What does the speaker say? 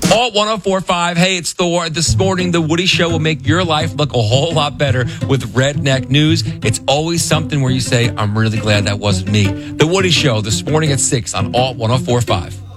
Alt 104.5. Hey, it's Thor. This morning, The Woody Show will make your life look a whole lot better with redneck news. It's always something where you say, I'm really glad that wasn't me. The Woody Show this morning at 6 on Alt 104.5.